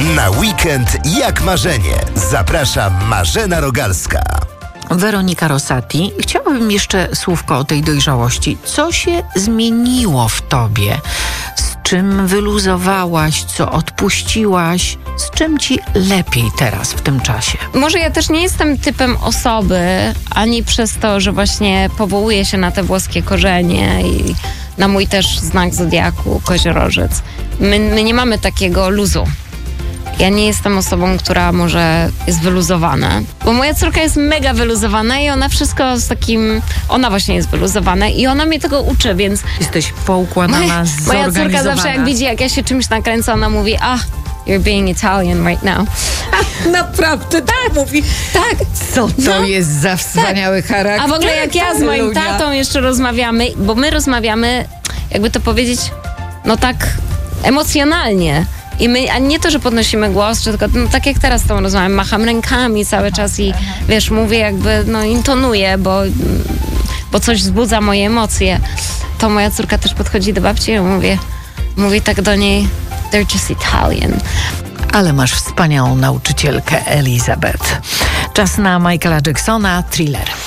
Na weekend jak marzenie. Zaprasza Marzena Rogalska. Weronika Rosati. Chciałabym jeszcze słówko o tej dojrzałości. Co się zmieniło w tobie? Z czym wyluzowałaś? Co odpuściłaś? Z czym ci lepiej teraz w tym czasie? Może ja też nie jestem typem osoby, ani przez to, że właśnie powołuję się na te włoskie korzenie i na mój też znak zodiaku, koziorożec. My nie mamy takiego luzu. Ja nie jestem osobą, która może jest wyluzowana, bo moja córka jest mega wyluzowana i ona wszystko z takim... Ona właśnie jest wyluzowana i ona mnie tego uczy, więc... Jesteś poukładana, zorganizowana. Moja córka zawsze jak widzi, jak ja się czymś nakręcę, ona mówi, you're being Italian right now. Naprawdę tak mówi. Tak. Co to jest za wspaniały charakter? A w ogóle jak ja z moim tatą jeszcze rozmawiamy, bo my rozmawiamy, jakby to powiedzieć, no tak emocjonalnie. I my, a nie to, że podnosimy głos, czy tylko, no tak jak teraz z tą rozmawiam, macham rękami cały czas i wiesz, mówię jakby, intonuję, bo coś wzbudza moje emocje. To moja córka też podchodzi do babci i mówi tak do niej, they're just Italian. Ale masz wspaniałą nauczycielkę Elizabeth. Czas na Michaela Jacksona, Thriller.